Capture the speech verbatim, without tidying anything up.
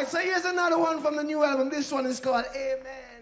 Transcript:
right, so here's another one from the new album. This one is called Amen.